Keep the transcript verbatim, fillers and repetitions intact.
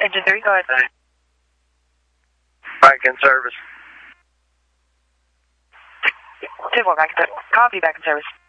Engine three, go ahead. Back in service. two four, back in service. Copy, back in service.